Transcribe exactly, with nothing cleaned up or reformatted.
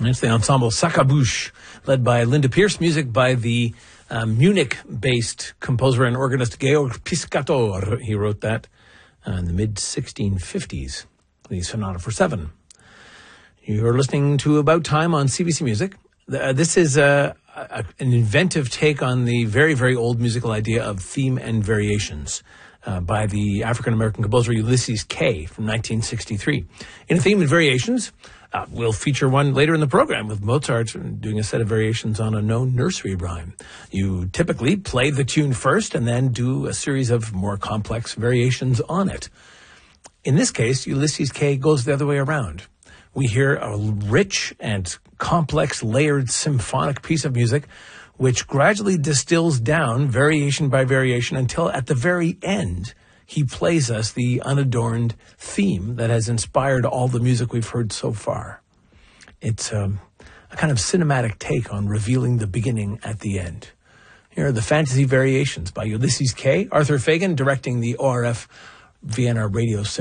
It's the ensemble Sacabouche, led by Linda Pierce, music by the uh, Munich-based composer and organist Georg Piscator. He wrote that uh, in the mid sixteen fifties, the Sonata for Seven. You're listening to About Time on C B C Music. Uh, this is uh, a, an inventive take on the very, very old musical idea of theme and variations uh, by the African-American composer Ulysses Kay from nineteen sixty-three. In Theme and Variations, Uh, we'll feature one later in the program with Mozart doing a set of variations on a known nursery rhyme. You typically play the tune first and then do a series of more complex variations on it. In this case, Ulysses Kay goes the other way around. We hear a rich and complex layered symphonic piece of music which gradually distills down variation by variation until at the very end he plays us the unadorned theme that has inspired all the music we've heard so far. It's um, a kind of cinematic take on revealing the beginning at the end. Here are the Fantasy Variations by Ulysses Kay, Arthur Fagan directing the O R F Vienna Radio Symphony.